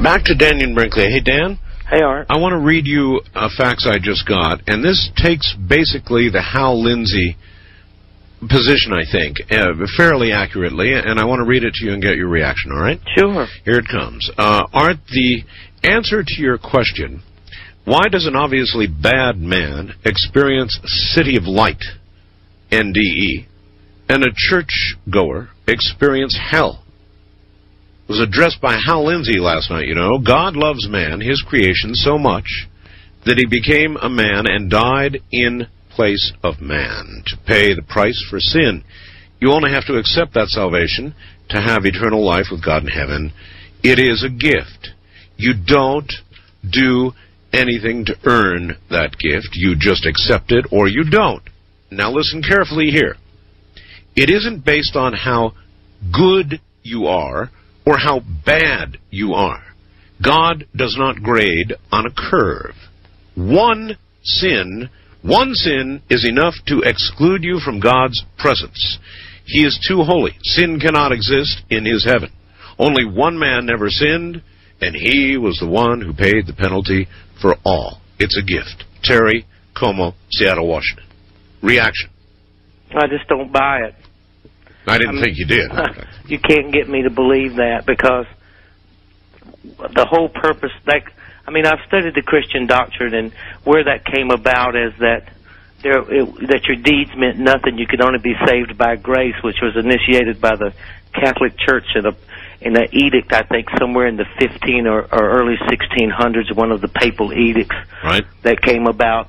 Back to Daniel Brinkley. Hey, Dan. Hey, Art. I want to read you a fax I just got, and this takes basically the Hal Lindsey position, I think, fairly accurately, and I want to read it to you and get your reaction, all right? Sure. Here it comes. Art, the answer to your question, why does an obviously bad man experience City of Light, NDE, and a church-goer experience hell? It was addressed by Hal Lindsey last night, you know. God loves man, his creation, so much that he became a man and died in place of man to pay the price for sin. You only have to accept that salvation to have eternal life with God in heaven. It is a gift. You don't do anything to earn that gift. You just accept it or you don't. Now listen carefully here. It isn't based on how good you are or how bad you are. God does not grade on a curve. One sin is enough to exclude you from God's presence. He is too holy. Sin cannot exist in his heaven. Only one man never sinned, and he was the one who paid the penalty for all. It's a gift. Terry Como, Seattle, Washington. Reaction? I just don't buy it. I didn't think you did. You can't get me to believe that, because the whole purpose, I've studied the Christian doctrine, and where that came about is that that your deeds meant nothing. You could only be saved by grace, which was initiated by the Catholic Church in an edict, I think, somewhere in the 15 or early 1600s, one of the papal edicts that came about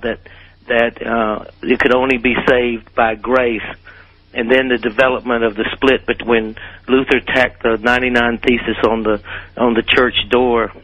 that you could only be saved by grace. And then the development of the split between Luther tacked the 99 Thesis on the church door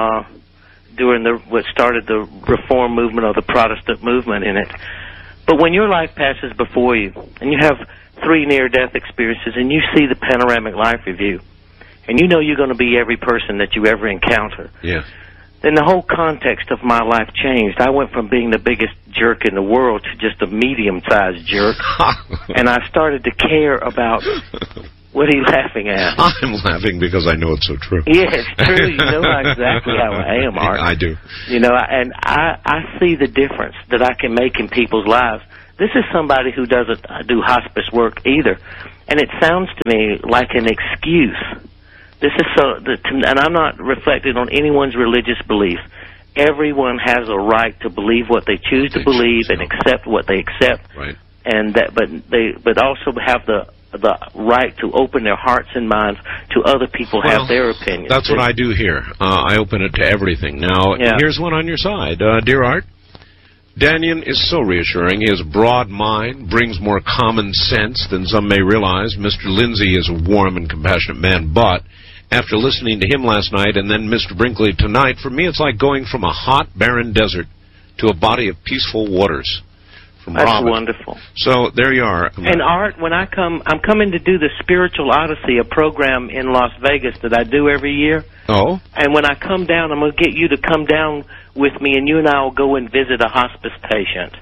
during what started the Reform movement or the Protestant movement in it. But when your life passes before you and you have 3 near-death experiences and you see the panoramic life review and you know you're going to be every person that you ever encounter, then the whole context of my life changed. I went from being the biggest jerk in the world to just a medium-sized jerk, and I started to care about... What are you laughing at? I'm laughing because I know it's so true. Yeah, it's true. You know exactly how I am, Art. I do. You know, and I see the difference that I can make in people's lives. This is somebody who doesn't do hospice work either, and it sounds to me like an excuse. This is and I'm not reflecting on anyone's religious belief. Everyone has a right to believe what they choose to believe and accept what they accept. Right. And but also have the right to open their hearts and minds to other people have their opinions. That's what I do here. I open it to everything. Now, here's one on your side. Dear Art, Daniel is so reassuring. He has a broad mind, brings more common sense than some may realize. Mr. Lindsey is a warm and compassionate man, but after listening to him last night and then Mr. Brinkley tonight, for me it's like going from a hot, barren desert to a body of peaceful waters. That's wonderful. So there you are. And Art, when I'm coming to do the Spiritual Odyssey, a program in Las Vegas that I do every year. Oh. And when I come down, I'm going to get you to come down with me, and you and I will go and visit a hospice patient,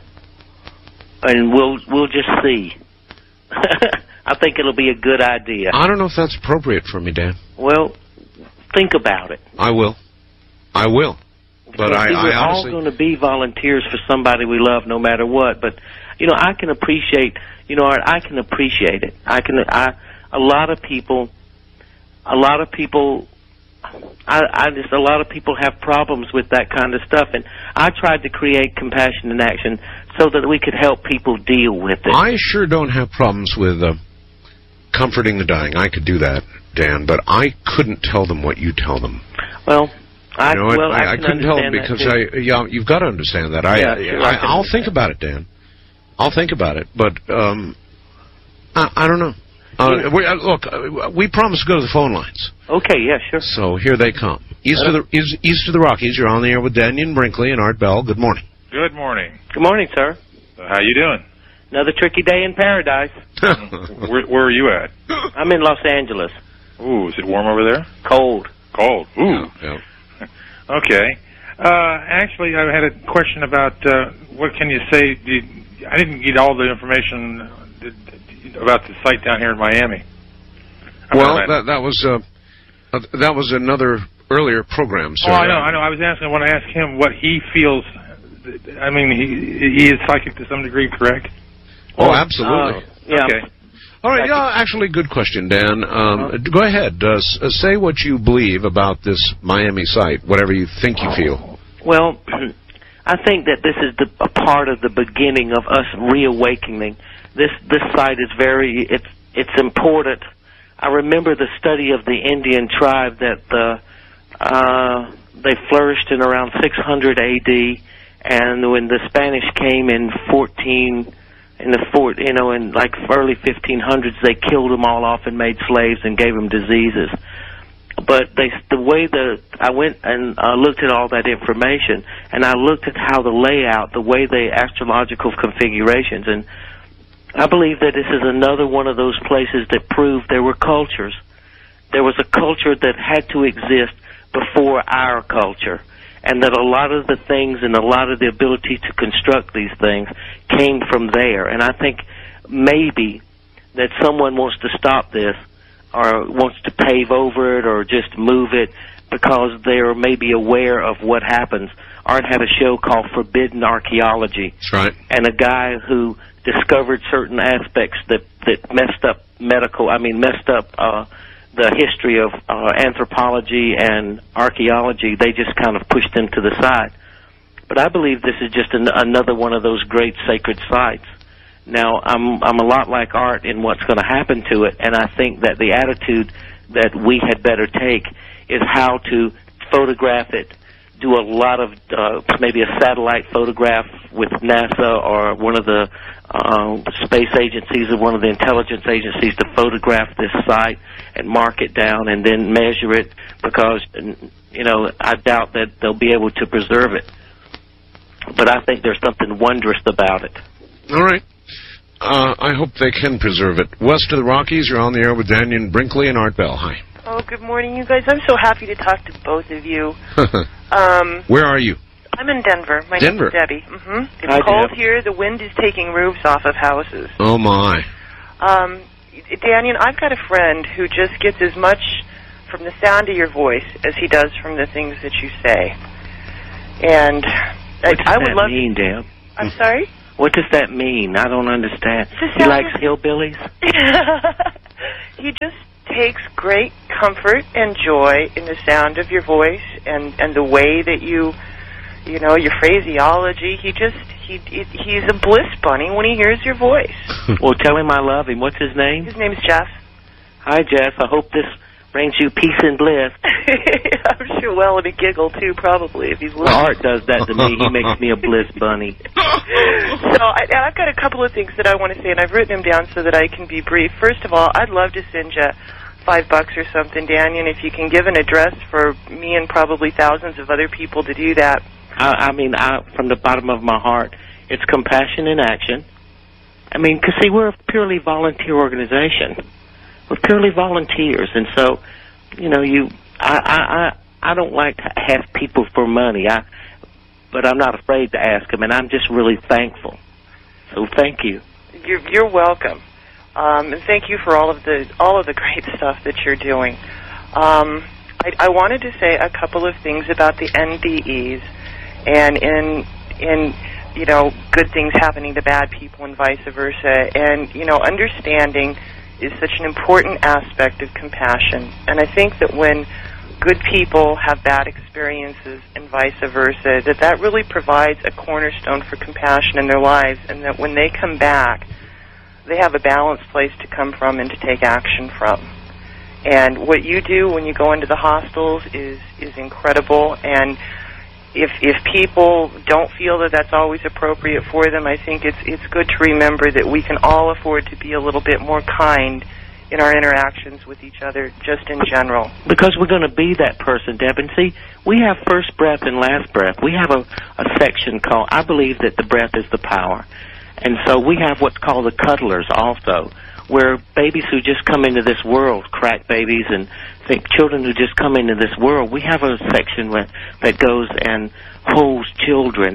and we'll just see. I think it'll be a good idea. I don't know if that's appropriate for me, Dan. Well, think about it. I will. But I we're honestly... all going to be volunteers for somebody we love, no matter what. But I can appreciate. Art, I can appreciate it. A lot of people have problems with that kind of stuff, and I tried to create Compassion in Action so that we could help people deal with it. I sure don't have problems with comforting the dying. I could do that, Dan, but I couldn't tell them what you tell them. Well. I couldn't tell them because you've got to understand that. I'll think about it, Dan. I'll think about it, but I don't know. Look, we promised to go to the phone lines. Okay, yeah, sure. So here they come. East of the Rockies, you're on the air with Daniel Brinkley and Art Bell. Good morning. Good morning. Good morning, sir. How you doing? Another tricky day in paradise. Where are you at? I'm in Los Angeles. Ooh, is it warm over there? Cold. Ooh. Yeah. Okay. Actually, I had a question about what can you say? I didn't get all the information about the site down here in Miami. Well, that was another earlier program, sir. Oh, I know. I want to ask him what he feels. I mean, he is psychic to some degree, correct? Oh, absolutely. Yeah. Okay. All right, actually, good question, Dan. Go ahead. Say what you believe about this Miami site, whatever you think you feel. Well, I think that this is a part of the beginning of us reawakening. This site is it's important. I remember the study of the Indian tribe that they flourished in around 600 A.D. and when the Spanish came in in like early 1500s, they killed them all off and made slaves and gave them diseases. But I went and looked at all that information, and I looked at how the layout, the way the astrological configurations, and I believe that this is another one of those places that proved there were cultures. There was a culture that had to exist before our culture, and that a lot of the things and a lot of the ability to construct these things came from there. And I think maybe that someone wants to stop this or wants to pave over it or just move it because they're maybe aware of what happens. Art had a show called Forbidden Archaeology. That's right. And a guy who discovered certain aspects that messed up the history of anthropology and archaeology. They just kind of pushed them to the side. But I believe this is just another one of those great sacred sites. Now, I'm a lot like Art in what's going to happen to it, and I think that the attitude that we had better take is how to photograph it, do a lot of maybe a satellite photograph with NASA or one of the space agencies or one of the intelligence agencies to photograph this site and mark it down and then measure it, because I doubt that they'll be able to preserve it. But I think there's something wondrous about it. All right. I hope they can preserve it. West of the Rockies, you're on the air with Daniel Brinkley and Art Bell. Hi. Oh, good morning, you guys. I'm so happy to talk to both of you. Where are you? I'm in Denver. My name is Debbie. Mm-hmm. It's Hi, cold Deb. here. The wind is taking roofs off of houses. Oh, my. Daniel, I've got a friend who just gets as much from the sound of your voice as he does from the things that you say. And I would love mean, Deb? I'm sorry? What does that mean? I don't understand. He likes hillbillies? He just takes great comfort and joy in the sound of your voice and the way that your phraseology. He's a bliss bunny when he hears your voice. Well, tell him I love him. What's his name? His name's Jeff. Hi, Jeff. I hope this brings you peace and bliss. I'm sure. Well, and a giggle too, probably, if he's listening. Well, Art does that to me. He makes me a bliss bunny. So I've got a couple of things that I want to say, and I've written them down so that I can be brief. First of all, I'd love to send you $5 or something, Daniel, if you can give an address for me and probably thousands of other people to do that. I mean, from the bottom of my heart, it's compassion in action. I mean, because, see, we're a purely volunteer organization. We're purely volunteers, and so, I don't like to ask people for money, but I'm not afraid to ask them, and I'm just really thankful. So thank you. You're welcome, and thank you for all of the great stuff that you're doing. I wanted to say a couple of things about the NDEs, and in good things happening to bad people and vice versa, and understanding is such an important aspect of compassion. And I think that when good people have bad experiences and vice versa, that really provides a cornerstone for compassion in their lives, and that when they come back, they have a balanced place to come from and to take action from. And what you do when you go into the hostels is incredible, and if people don't feel that that's always appropriate for them, I think it's good to remember that we can all afford to be a little bit more kind in our interactions with each other, just in general. Because we're going to be that person, Deb. And see, we have first breath and last breath. We have a section called, I believe that the breath is the power. And so we have what's called the cuddlers also, where babies who just come into this world, crack babies and children who just come into this world, we have a section that goes and holds children and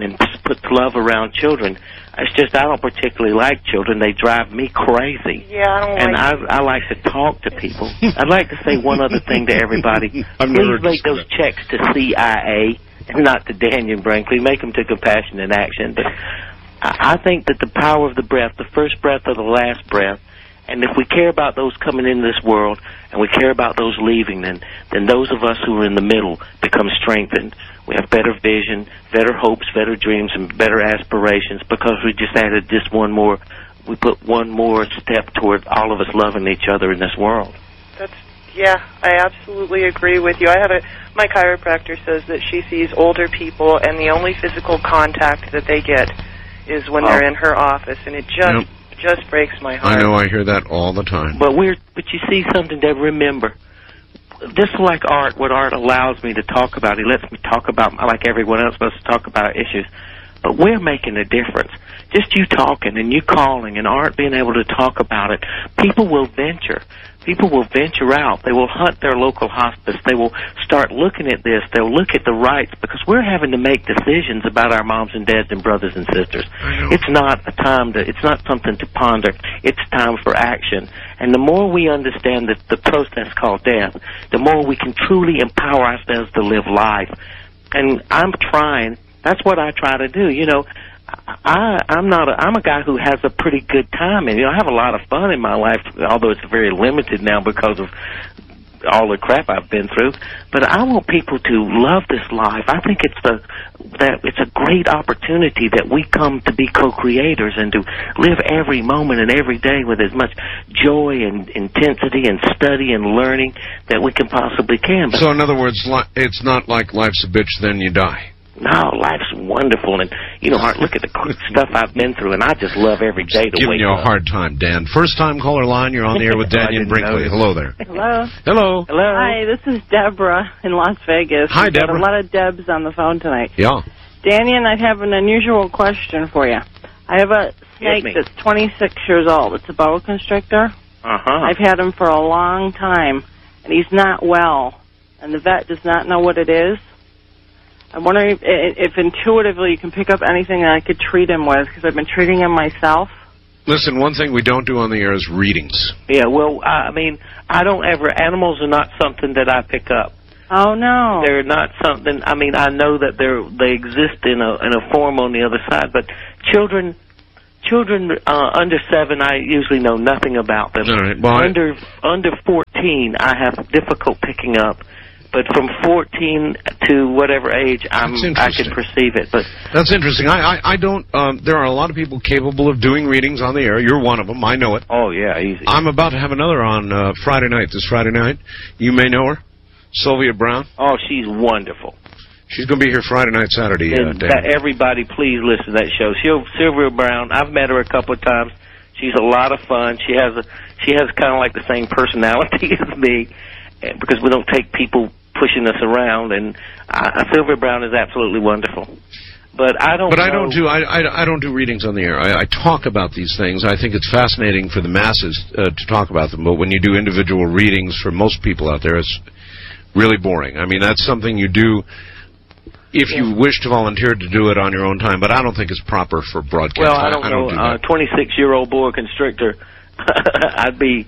puts love around children. It's just I don't particularly like children. They drive me crazy. Yeah, I don't and like I like to talk to people. I'd like to say one other thing to everybody. Please make those checks to CIA and not to Daniel Brinkley. Make them to Compassion in Action. But I think that the power of the breath, the first breath or the last breath, and if we care about those coming into this world and we care about those leaving, then those of us who are in the middle become strengthened. We have better vision, better hopes, better dreams, and better aspirations because we just added just one more. We put one more step toward all of us loving each other in this world. Yeah, I absolutely agree with you. My chiropractor says that she sees older people, and the only physical contact that they get is when they're in her office, and it just breaks my heart. I know, I hear that all the time. But you see something to remember. This is like art, what art allows me to talk about. He lets me talk about, like everyone else supposed to talk about issues. But we're making a difference. Just you talking and you calling and Art being able to talk about it, people will venture. People will venture out. They will hunt their local hospice. They will start looking at this. They'll look at the rights because we're having to make decisions about our moms and dads and brothers and sisters. It's not it's not something to ponder. It's time for action. And the more we understand that the process called death, the more we can truly empower ourselves to live life. And I'm trying. That's what I try to do. You know, I'm a guy who has a pretty good time, and I have a lot of fun in my life, although it's very limited now because of all the crap I've been through. But I want people to love this life. I think it's a great opportunity that we come to be co-creators and to live every moment and every day with as much joy and intensity and study and learning that we can possibly can. So in other words, it's not like life's a bitch, then you die. No, life's wonderful, and, Art, look at the stuff I've been through, and I just love every day to wake up. Giving you a hard time, Dan. First-time caller line, you're on the air with Daniel Brinkley. Hello there. Hello. Hello. Hello. Hi, this is Deborah in Las Vegas. Hi, Deborah. Got a lot of Debs on the phone tonight. Yeah. Daniel, I have an unusual question for you. I have a snake that's 26 years old. It's a boa constrictor. I've had him for a long time, and he's not well, and the vet does not know what it is. I'm wondering if intuitively you can pick up anything that I could treat him with, because I've been treating him myself. Listen, one thing we don't do on the air is readings. Yeah, well, I don't ever, animals are not something that I pick up. Oh, no. They're not something, I know that they exist in a form on the other side, but children under 7, I usually know nothing about them. All right. Well, under 14, I have difficult picking up. But from 14 to whatever age, I can perceive it. But that's interesting. I don't. There are a lot of people capable of doing readings on the air. You're one of them. I know it. Oh yeah, easy. I'm about to have another on Friday night. This Friday night, you may know her, Sylvia Brown. Oh, she's wonderful. She's going to be here Friday night, Saturday. Everybody, please listen to that show. Sylvia Brown. I've met her a couple of times. She's a lot of fun. She has kind of like the same personality as me, because we don't take people pushing us around, and Sylvia Brown is absolutely wonderful. But I don't do readings on the air. I talk about these things. I think it's fascinating for the masses to talk about them. But when you do individual readings for most people out there, it's really boring. That's something you do if you wish to volunteer to do it on your own time. But I don't think it's proper for broadcast. Well, I don't know. 26-year-old boa constrictor. I'd be.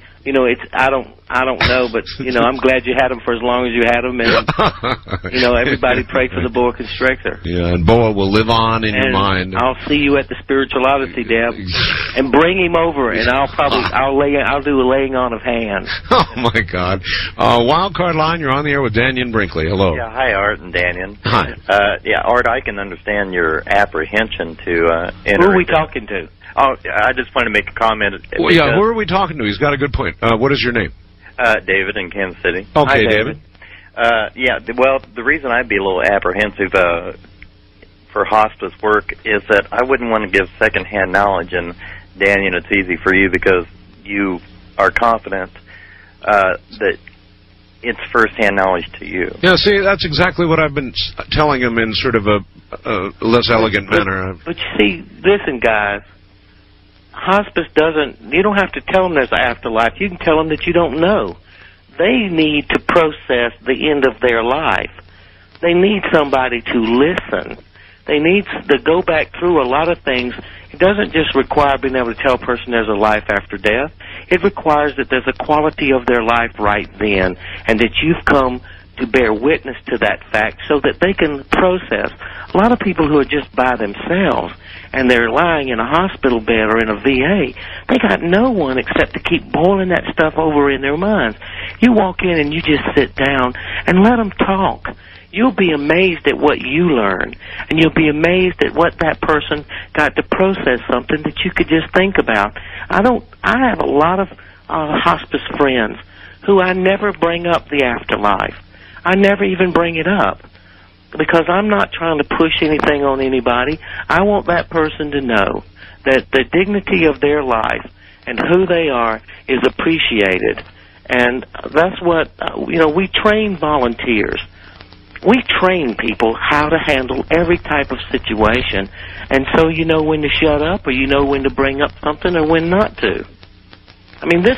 I don't know, but, I'm glad you had them for as long as you had them, and, everybody pray for the boa constrictor. Yeah, and boa will live on in your mind. I'll see you at the Spiritual Odyssey, Deb, and bring him over, and I'll do a laying on of hands. Oh, my God. Wild Card Line, you're on the air with Daniel Brinkley. Hello. Yeah, hi, Art and Daniel. Hi. Art, I can understand your apprehension to enter. Who are we talking to? Oh, I just wanted to make a comment. Well, yeah, who are we talking to? He's got a good point. What is your name? David in Kansas City. Okay, Hi, David. Well, the reason I'd be a little apprehensive for hospice work is that I wouldn't want to give secondhand knowledge, and Daniel, it's easy for you because you are confident that it's firsthand knowledge to you. Yeah, see, that's exactly what I've been telling him in sort of a less elegant manner. But you see, listen, guys. Hospice you don't have to tell them there's an afterlife. You can tell them that you don't know. They need to process the end of their life. They need somebody to listen. They need to go back through a lot of things. It doesn't just require being able to tell a person there's a life after death. It requires that there's a quality of their life right then, and that you've come to bear witness to that fact so that they can process. A lot of people who are just by themselves and they're lying in a hospital bed or in a VA, they got no one except to keep boiling that stuff over in their minds. You walk in and you just sit down and let them talk. You'll be amazed at what you learn, and you'll be amazed at what that person got to process, something that you could just think about. I have a lot of hospice friends who I never bring up the afterlife. I never even bring it up because I'm not trying to push anything on anybody. I want that person to know that the dignity of their life and who they are is appreciated. And that's what, we train volunteers. We train people how to handle every type of situation, and so you know when to shut up, or you know when to bring up something, or when not to. I mean,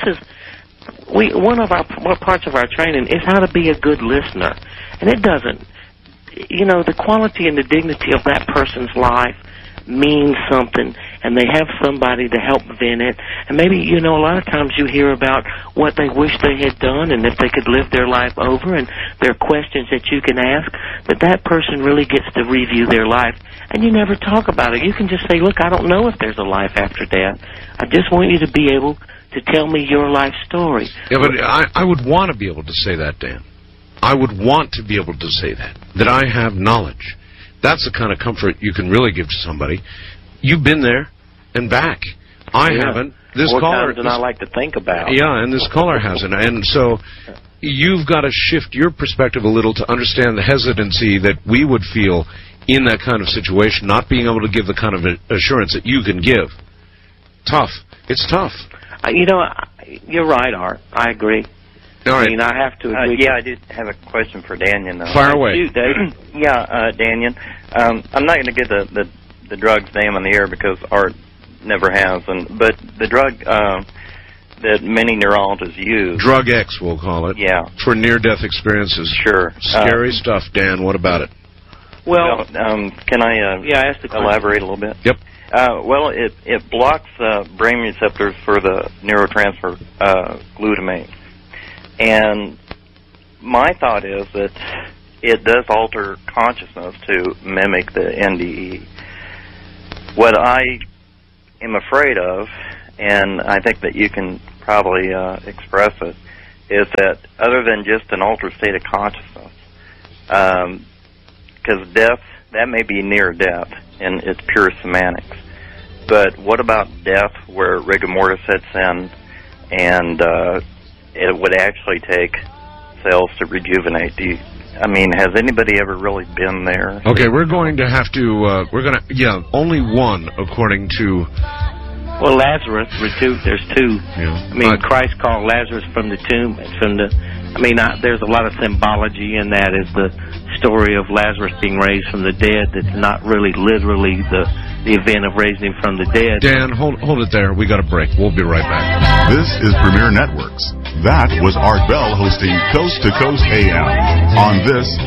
one of our parts of our training is how to be a good listener, and it doesn't, the quality and the dignity of that person's life means something, and they have somebody to help vent it. And maybe, a lot of times you hear about what they wish they had done and if they could live their life over, and there are questions that you can ask, but that person really gets to review their life, and you never talk about it. You can just say, look, I don't know if there's a life after death. I just want you to be able to tell me your life story. Yeah, but I would want to be able to say that, Dan. I would want to be able to say that I have knowledge. That's the kind of comfort you can really give to somebody. You've been there and back. I haven't. This more caller, times than I like to think about. Yeah, and this caller hasn't. And so you've got to shift your perspective a little to understand the hesitancy that we would feel in that kind of situation, not being able to give the kind of assurance that you can give. Tough. It's tough. You're right, Art. I agree. All right. I mean, I have to agree. Yeah, I did have a question for Daniel. Fire away. Shoot, Dave. Yeah, Daniel. I'm not going to give the drug's name on the air because Art never has. But the drug that many neurologists use. Drug X, we'll call it. Yeah. For near-death experiences. Sure. Scary stuff, Dan. What about it? Well, can I elaborate a little bit? Yep. Well, it blocks brain receptors for the neurotransmitter glutamate. And my thought is that it does alter consciousness to mimic the NDE. What I am afraid of, and I think that you can probably express it, is that other than just an altered state of consciousness, because death, that may be near death, and it's pure semantics. But what about death where rigor mortis sets in and it would actually take cells to rejuvenate? Has anybody ever really been there? Okay, we're going to have to, only one, according to... Well, Lazarus, there's two. Yeah. Christ called Lazarus from the tomb. There's a lot of symbology in that, is the story of Lazarus being raised from the dead. That's not really literally the event of raising him from the dead. Dan, hold it there. We got a break. We'll be right back. This is Premier Networks. That was Art Bell hosting Coast to Coast AM on this